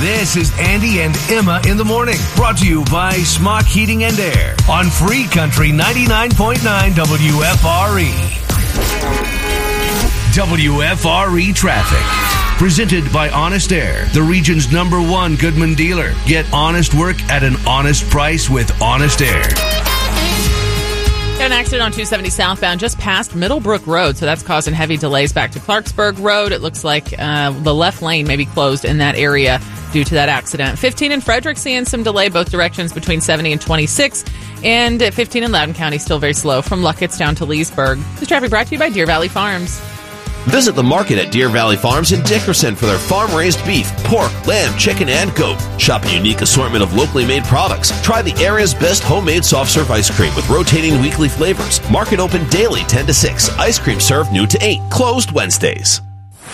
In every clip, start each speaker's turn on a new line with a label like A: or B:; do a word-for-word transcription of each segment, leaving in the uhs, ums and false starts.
A: This is Andy and Emma in the morning, brought to you by Smock Heating and Air on Free Country ninety-nine point nine W F R E. W F R E traffic. Presented by Honest Air, the region's number one Goodman dealer. Get honest work at an honest price with Honest Air.
B: Got an accident on two seventy southbound just past Middlebrook Road, so that's causing heavy delays back to Clarksburg Road. It looks like uh, the left lane may be closed in that area due to that accident. fifteen in Frederick seeing some delay both directions between seventy and twenty-six, and at fifteen in Loudoun County still very slow from Luckett's down to Leesburg. This traffic brought to you by Deer Valley Farms.
C: Visit the market at Deer Valley Farms in Dickerson for their farm-raised beef, pork, lamb, chicken, and goat. Shop a unique assortment of locally made products. Try the area's best homemade soft-serve ice cream with rotating weekly flavors. Market open daily ten to six. Ice cream served noon to eight. Closed Wednesdays.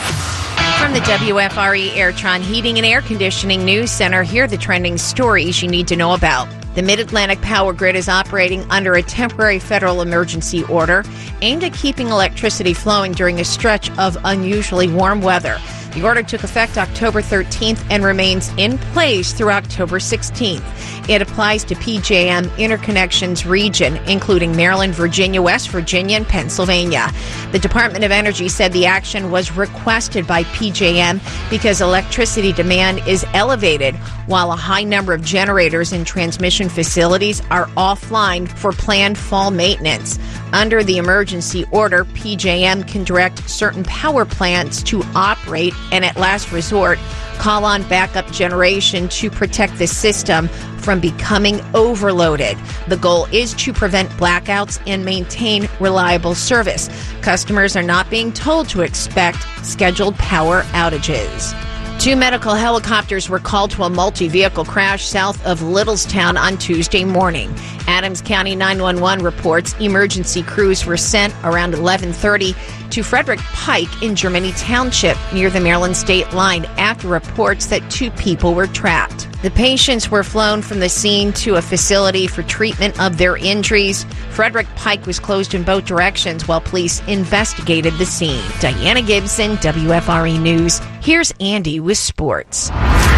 D: From the W F R E Airtron Heating and Air Conditioning News Center, here are the trending stories you need to know about. The Mid-Atlantic Power Grid is operating under a temporary federal emergency order aimed at keeping electricity flowing during a stretch of unusually warm weather. The order took effect October thirteenth and remains in place through October sixteenth. It applies to P J M Interconnections region, including Maryland, Virginia, West Virginia, and Pennsylvania. The Department of Energy said the action was requested by P J M because electricity demand is elevated, while a high number of generators in transmission facilities are offline for planned fall maintenance. Under the emergency order, P J M can direct certain power plants to operate and, at last resort, call on backup generation to protect the system from becoming overloaded. The goal is to prevent blackouts and maintain reliable service. Customers are not being told to expect scheduled power outages. Two medical helicopters were called to a multi-vehicle crash south of Littlestown on Tuesday morning. Adams County nine one one reports emergency crews were sent around eleven thirty to Frederick Pike in Germany Township near the Maryland state line after reports that two people were trapped. The patients were flown from the scene to a facility for treatment of their injuries. Frederick Pike was closed in both directions while police investigated the scene. Diana Gibson, W F R E News. Here's Andy with sports.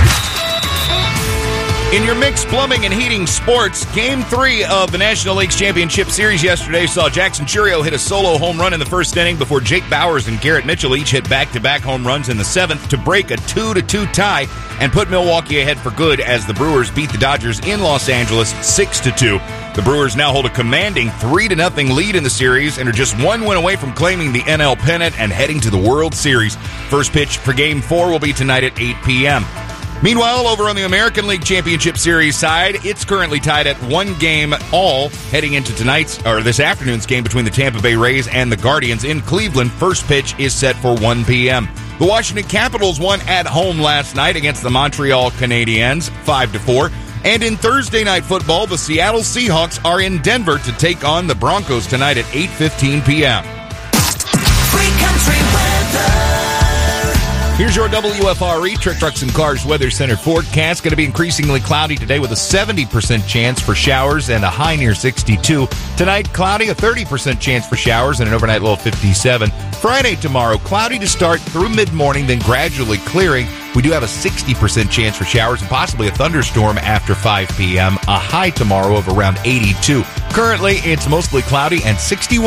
E: In your mixed plumbing and heating sports, Game three of the National League's Championship Series yesterday saw Jackson Churio hit a solo home run in the first inning before Jake Bowers and Garrett Mitchell each hit back-to-back home runs in the seventh to break a two to two tie and put Milwaukee ahead for good as the Brewers beat the Dodgers in Los Angeles six to two. The Brewers now hold a commanding three to nothing lead in the series and are just one win away from claiming the N L pennant and heading to the World Series. First pitch for Game four will be tonight at eight p.m. Meanwhile, over on the American League Championship Series side, it's currently tied at one game all heading into tonight's or this afternoon's game between the Tampa Bay Rays and the Guardians in Cleveland. First pitch is set for one p.m. The Washington Capitals won at home last night against the Montreal Canadiens five to four. And in Thursday night football, the Seattle Seahawks are in Denver to take on the Broncos tonight at eight fifteen p.m.
F: Free Country Weather.
E: Here's your W F R E Trick Trucks and Cars Weather Center forecast. Going to be increasingly cloudy today with a seventy percent chance for showers and a high near sixty-two. Tonight, cloudy, a thirty percent chance for showers and an overnight low of fifty-seven. Friday tomorrow, cloudy to start through mid-morning, then gradually clearing. We do have a sixty percent chance for showers and possibly a thunderstorm after five p.m. A high tomorrow of around eighty-two. Currently, it's mostly cloudy and sixty-one.